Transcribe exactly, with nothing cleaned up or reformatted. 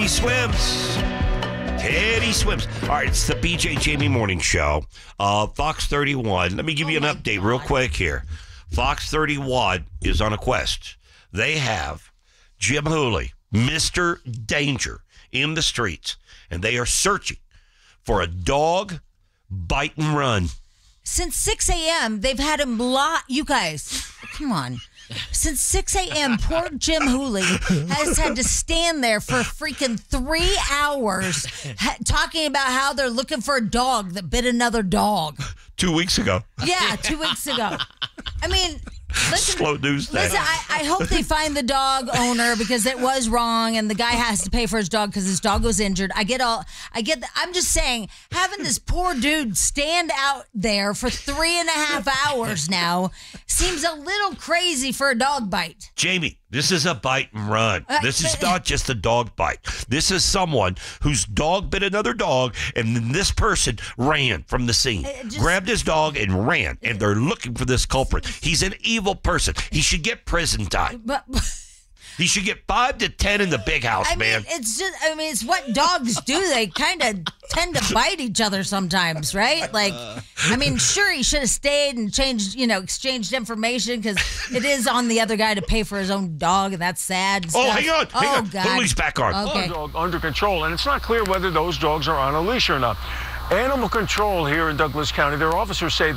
He swims. Teddy swims. All right, it's the B J Jamie Morning Show. Uh, Fox thirty-one. Let me give you an Oh update God. real quick here. Fox thirty-one is on a quest. They have Jim Hooley, Mister Danger, in the streets, and they are searching for a dog bite and run. Since six a.m., they've had him lot. You guys, come on. Since six a.m., poor Jim Hooley has had to stand there for freaking three hours ha- talking about how they're looking for a dog that bit another dog. Two weeks ago. Yeah, two weeks ago. I mean, listen, Slow news day. listen I, I hope they find the dog owner because it was wrong and the guy has to pay for his dog because his dog was injured. I get all, I get, the, I'm just saying, having this poor dude stand out there for three and a half hours now seems a little crazy for a dog bite. Jamie, this is a bite and run. This is not just a dog bite. This is someone whose dog bit another dog, and then this person ran from the scene, just, grabbed his dog, and ran. And they're looking for this culprit. He's an evil person. He should get prison time. But. He should get five to ten in the big house, I man. mean, it's just, I mean, it's what dogs do. They kind of tend to bite each other sometimes, right? Like, I mean, sure, he should have stayed and changed, you know, exchanged information because it is on the other guy to pay for his own dog, and that's sad. And Oh, stuff. hang on. Hang oh, on. God. Hooley's back on. Okay. Dog under control, and it's not clear whether those dogs are on a leash or not. Animal control here in Douglas County, their officers say